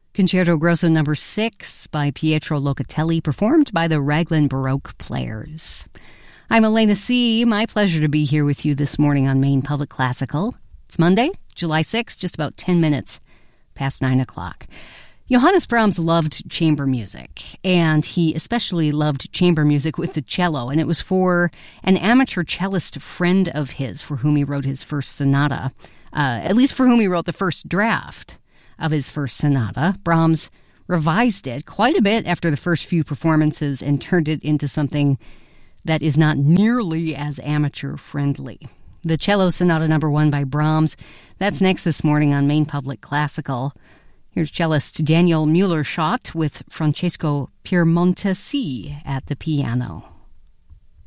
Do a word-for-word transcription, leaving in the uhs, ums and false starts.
Concerto Grosso number six by Pietro Locatelli, performed by the Raglan Baroque Players. I'm Elena C. My pleasure to be here with you this morning on Maine Public Classical. It's Monday, July sixth, just about ten minutes past nine o'clock. Johannes Brahms loved chamber music, and he especially loved chamber music with the cello, and it was for an amateur cellist friend of his for whom he wrote his first sonata, uh, at least for whom he wrote the first draft of his first sonata. Brahms revised it quite a bit after the first few performances and turned it into something that is not nearly as amateur-friendly. The Cello Sonata number one by Brahms, that's next this morning on Maine Public Classical. Here's cellist Daniel Mueller-Schott with Francesco Piemontesi at the piano.